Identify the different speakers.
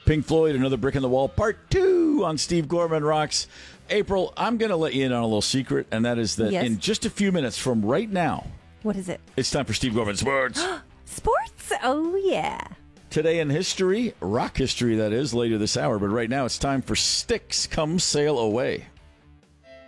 Speaker 1: Pink Floyd, Another Brick in the Wall, Part 2 on Steve Gorman Rocks. April, I'm going to let you in on a little secret, and that is that in just a few minutes from right now...
Speaker 2: What is it?
Speaker 1: It's time for Steve Gorman Sports.
Speaker 2: Sports? Oh, yeah.
Speaker 1: Today in history, rock history, that is, later this hour. But right now, it's time for Sticks Come Sail Away.